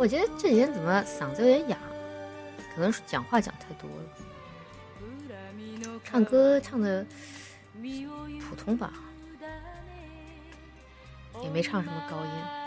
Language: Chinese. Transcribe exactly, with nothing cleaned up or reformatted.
我觉得这几天怎么嗓子有点哑，可能是讲话讲太多了，唱歌唱的普通吧，也没唱什么高音。